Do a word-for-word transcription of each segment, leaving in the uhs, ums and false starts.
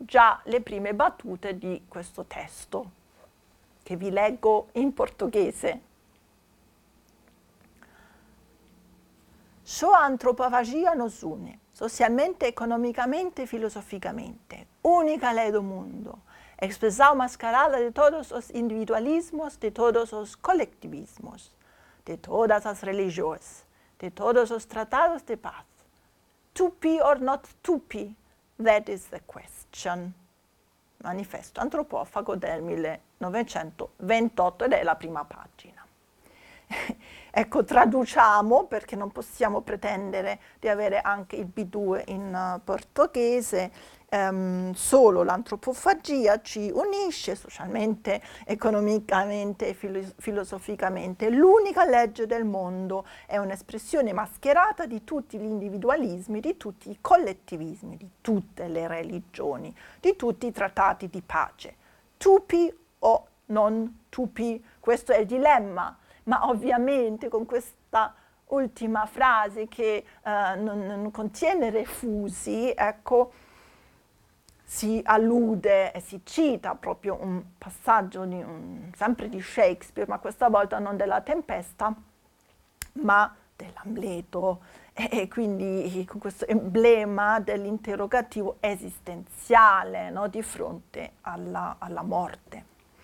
già le prime battute di questo testo, che vi leggo in portoghese. Só a antropofagia nos une, socialmente, economicamente e filosoficamente. Única lei do mundo, expressão mascarada de todos os individualismos, de todos os coletivismos, de todas as religiões, de todos os tratados de paz. Tupi or not tupi, that is the question. Manifesto antropofago del millenovecentoventotto ed è la prima pagina. Ecco, traduciamo, perché non possiamo pretendere di avere anche il B due in uh, portoghese. Um, solo l'antropofagia ci unisce socialmente, economicamente e filo filosoficamente. L'unica legge del mondo è un'espressione mascherata di tutti gli individualismi, di tutti i collettivismi, di tutte le religioni, di tutti i trattati di pace. Tupi o non tupi, questo è il dilemma. Ma ovviamente con questa ultima frase che uh, non, non contiene refusi, ecco, si allude e si cita proprio un passaggio di un, sempre di Shakespeare, ma questa volta non della Tempesta, ma dell'Amleto, e, e quindi con questo emblema dell'interrogativo esistenziale, no, di fronte alla, alla morte.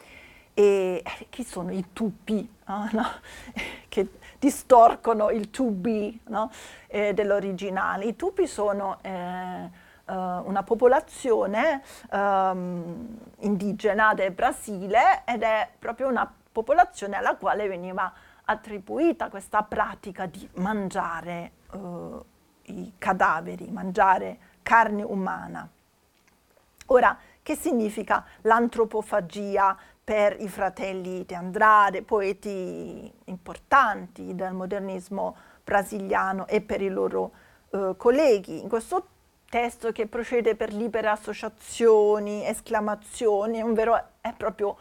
E eh, chi sono i tupi, oh, no? che distorcono il to be, no? eh, dell'originale? I tupi sono eh, uh, una popolazione um, indigena del Brasile ed è proprio una popolazione alla quale veniva attribuita questa pratica di mangiare uh, i cadaveri, mangiare carne umana. Ora, che significa l'antropofagia per i fratelli de Andrade, poeti importanti del modernismo brasiliano, e per i loro eh, colleghi? In questo testo, che procede per libere associazioni, esclamazioni, è un vero è proprio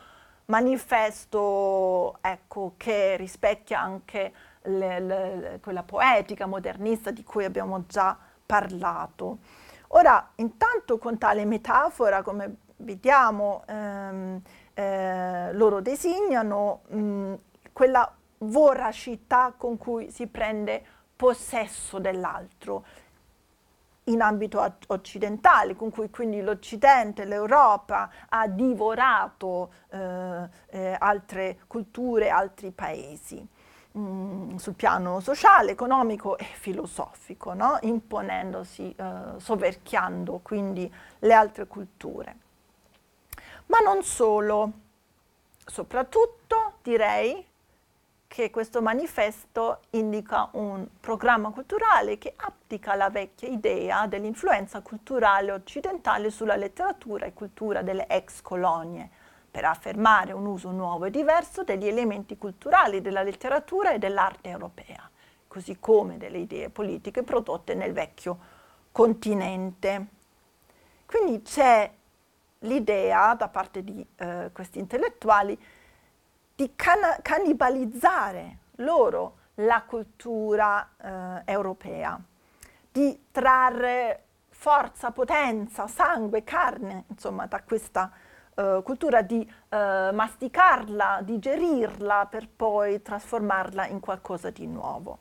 manifesto, ecco, che rispecchia anche le, le, quella poetica modernista di cui abbiamo già parlato. Ora, intanto con tale metafora, come vediamo, ehm, eh, loro designano mh, quella voracità con cui si prende possesso dell'altro in ambito occidentale, con cui quindi l'Occidente, l'Europa ha divorato eh, eh, altre culture, altri paesi, mh, sul piano sociale, economico e filosofico, no? Imponendosi, eh, soverchiando quindi le altre culture. Ma non solo, soprattutto direi che questo manifesto indica un programma culturale che abdica la vecchia idea dell'influenza culturale occidentale sulla letteratura e cultura delle ex colonie, per affermare un uso nuovo e diverso degli elementi culturali della letteratura e dell'arte europea, così come delle idee politiche prodotte nel vecchio continente. Quindi c'è l'idea da parte di eh, questi intellettuali di can cannibalizzare loro la cultura eh, europea, di trarre forza, potenza, sangue, carne, insomma, da questa eh, cultura, di eh, masticarla, digerirla per poi trasformarla in qualcosa di nuovo,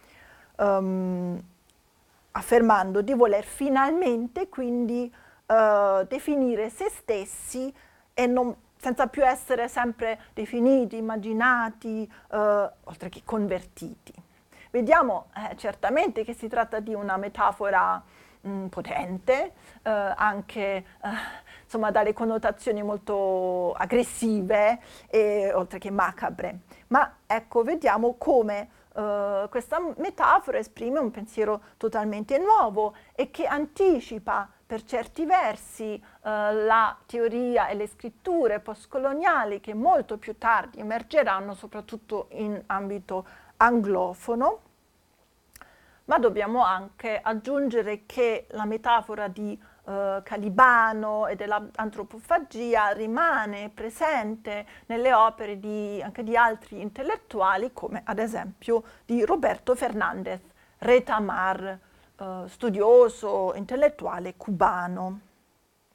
um, affermando di voler finalmente quindi Uh, definire se stessi e non, senza più essere sempre definiti, immaginati, uh, oltre che convertiti. Vediamo eh, certamente che si tratta di una metafora mh, potente, uh, anche uh, insomma, dalle connotazioni molto aggressive e oltre che macabre. Ma ecco, vediamo come uh, questa metafora esprime un pensiero totalmente nuovo e che anticipa per certi versi eh, la teoria e le scritture postcoloniali che molto più tardi emergeranno soprattutto in ambito anglofono, ma dobbiamo anche aggiungere che la metafora di eh, Calibano e dell'antropofagia rimane presente nelle opere di, anche di altri intellettuali, come ad esempio di Roberto Fernández Retamar, Uh, studioso, intellettuale cubano.